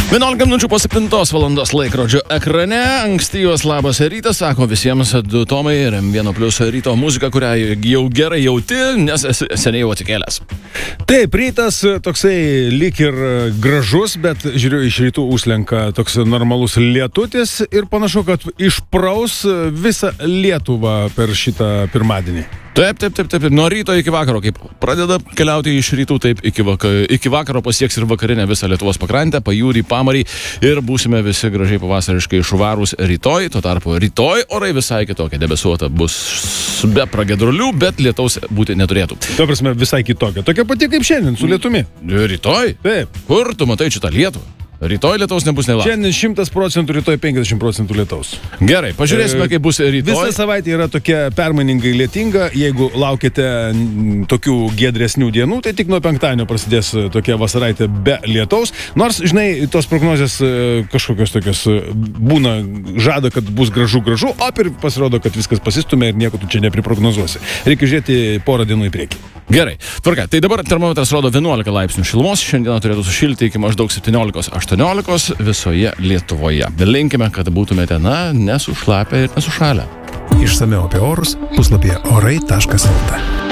11 minučių po 7 valandos laikrodžio ekrane. Ankstyvas labas rytas, sako visiems du Tomai ir M1 Plus ryto muzika, kurią jau gerai jauti, nes esi seniai jau atsikėlęs. Taip, rytas toksai lyg ir gražus, bet žiūriu, iš rytų užslenka toks normalus lietutis ir panašu, kad išpraus visą Lietuvą per šitą pirmadienį. Taip. Nuo ryto iki vakaro, kaip pradeda keliauti iš rytų, taip iki vakaro pasieks ir vakarinę visą Lietuvos pakrantę, pajūrį, pamarį ir būsime visi gražiai pavasariškai švarūs rytoj. Tuo tarpu rytoj orai visai kitokia, debesuota bus be pragiedrulių, bet lietaus būti neturėtų. Tuo prasme visai kitokia. Tokia pati kaip šiandien su lietumi. Rytoj? Taip. Kur tu matai šitą Lietuvą? Rytoj lietaus nebus nei lapo. Šiandien 100%, rytoj 50% lietaus. Gerai, pažiūrėsime, kaip bus rytoj. Visą savaitę yra tokia permainingai lietinga. Jeigu laukite tokių giedresnių dienų, tai tik nuo penktadienio prasidės tokia vasaraitė be lietaus. Nors, žinai, tos prognozės kažkokios tokios būna, žada, kad bus gražu, o ir pasirodo, kad viskas pasistumė ir nieko tu čia nepriprognozuosi. Reikia žiūrėti porą dienų į priekį. Gerai, tvarka. Tai dabar termometras rodo 11 laipsnių šilumos. Šiandieną turėtų sušilti iki maždaug 17-18 visoje Lietuvoje. Linkime, kad būtumėte, nesušlapę ir nesušalę. Išsamiau apie orus puslapyje orai.lt.